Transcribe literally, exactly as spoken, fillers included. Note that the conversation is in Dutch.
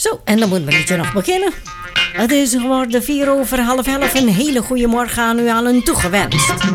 Zo, en dan moeten we liedje nog beginnen. Het is geworden vier over half elf. Een hele goede morgen aan u allen toegewenst.